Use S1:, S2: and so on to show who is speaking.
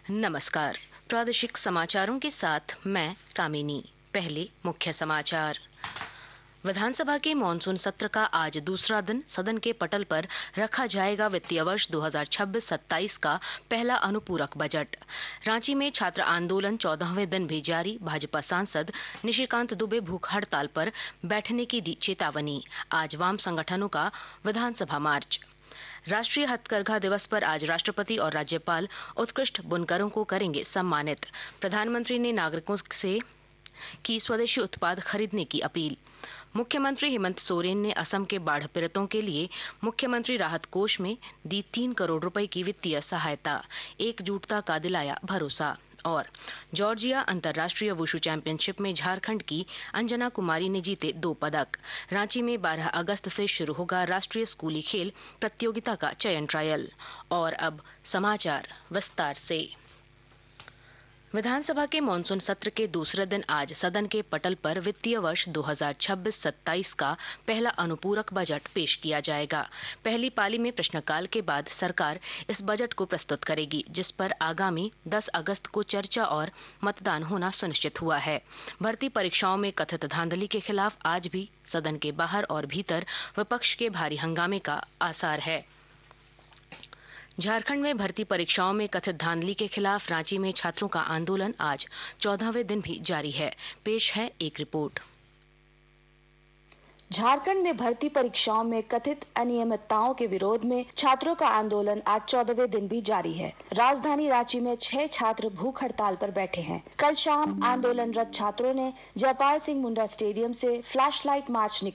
S1: नमस्कार। प्रादेशिक समाचारों के साथ मैं कामिनी। पहले मुख्य समाचार। विधानसभा के मॉनसून सत्र का आज दूसरा दिन सदन के पटल पर रखा जाएगा वित्तीय वर्ष 2026-27 का पहला अनुपूरक बजट। रांची में छात्र आंदोलन 14वें दिन भी जारी। भाजपा सांसद निशिकांत दुबे भूख हड़ताल पर बैठने की दी चेतावनी। आज वाम संगठनों का विधानसभा मार्च। राष्ट्रीय हथकरघा दिवस पर आज राष्ट्रपति और राज्यपाल उत्कृष्ट बुनकरों को करेंगे सम्मानित। प्रधानमंत्री ने नागरिकों से की स्वदेशी उत्पाद खरीदने की अपील। मुख्यमंत्री हेमंत सोरेन ने असम के बाढ़ पीड़ितों के लिए मुख्यमंत्री राहत कोष में दी 3 करोड़ रुपए की वित्तीय सहायता। एकजुटता का दिलाया भरोसा। और जॉर्जिया अंतर्राष्ट्रीय वुशु चैंपियनशिप में झारखंड की अंजना कुमारी ने जीते 2 पदक। रांची में 12 अगस्त से शुरू होगा राष्ट्रीय स्कूली खेल प्रतियोगिता का चयन ट्रायल। और अब समाचार विस्तार से। विधानसभा के मॉनसून सत्र के दूसरे दिन आज सदन के पटल पर वित्तीय वर्ष 2026-27 का पहला अनुपूरक बजट पेश किया जाएगा। पहली पाली में प्रश्नकाल के बाद सरकार इस बजट को प्रस्तुत करेगी, जिस पर आगामी 10 अगस्त को चर्चा और मतदान होना सुनिश्चित हुआ है। भर्ती परीक्षाओं में कथित धांधली के खिलाफ आज भी सदन के बाहर और भीतर विपक्ष के भारी हंगामे का आसार है। झारखंड में भर्ती परीक्षाओं में कथित धांधली के खिलाफ रांची में छात्रों का आंदोलन आज 14वें दिन भी जारी है। पेश है एक रिपोर्ट।
S2: झारखंड में भर्ती परीक्षाओं में कथित अनियमितताओं के विरोध में छात्रों का आंदोलन आज 14वें दिन भी जारी है। राजधानी रांची में 6 छात्र भूख हड़ताल पर बैठे हैं। कल शाम आंदोलनरत छात्रों ने जयपाल सिंह मुंडा स्टेडियम से फ्लैश लाइट मार्च